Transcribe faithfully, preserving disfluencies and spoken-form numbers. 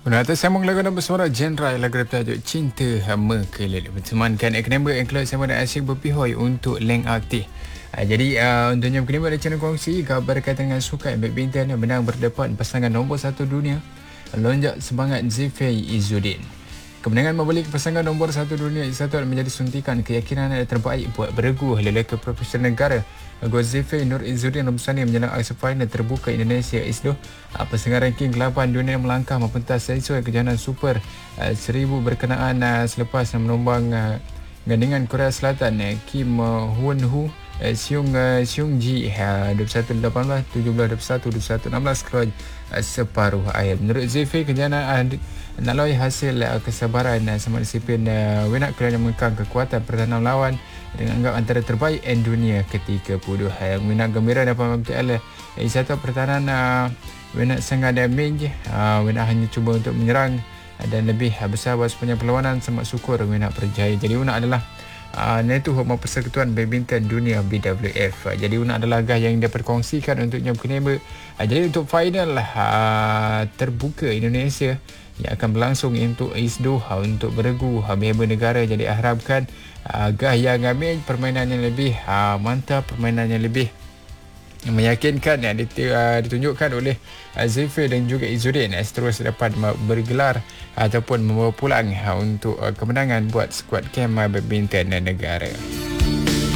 Benar, atas sambung lagu nama bersuara genre lagu bertajuk Cinta Mengkelil. Bertemankan Eknember yang keluar sama dan asyik berpihoi untuk Leng Arti. Uh, jadi uh, untuknya Eknember ada channel kongsi kabar berkaitan dengan sukan badminton yang menang berdepan pasangan nombor satu dunia lonjak semangat Zifei Izzuddin. Kemenangan membeli pasangan nombor satu dunia Izzuddin menjadi suntikan keyakinan yang terbaik buat beregu lelaki profesional negara. Zifei Nur Izzuddin Ramsani menjelang aksa final terbuka Indonesia I S D O. Pasangan ranking lapan dunia melangkah mempentas sesuai kejohanan super seribu berkenaan selepas menumbang gandingan Korea Selatan Kim Hoon Hoo Seung Seung Ji dua puluh satu lapan belas, tujuh belas dua puluh satu, dua puluh satu enam belas keluar separuh air. Menurut Zifei, kejohanan melalui hasil kesabaran sama disiplin Wenak kerana mengekang kekuatan pertahanan lawan dengan anggap antara terbaik N dunia ke tiga puluh. Wenak gembira dapat memperoleh satu pertahanan Wenak sangat damage. Wenak hanya cuba untuk menyerang dan lebih besar buat sepanjang perlawanan. Semak syukur Wenak berjaya. Jadi Wenak adalah Uh, Itu Hormat Persekutuan Badminton Dunia B W F. Uh, jadi Una adalah gah yang dapat kongsikan untuk Nyam Kenema. Uh, jadi untuk final uh, terbuka Indonesia yang akan berlangsung untuk I S D O uh, untuk beregu uh, member negara. Jadi harapkan uh, gah yang ambil permainan yang lebih uh, mantap, permainan yang lebih meyakinkan yang ditunjukkan oleh Zifei dan juga Izzuddin seterusnya dapat bergelar ataupun membawa pulang untuk kemenangan buat skuad Kema Badminton negara.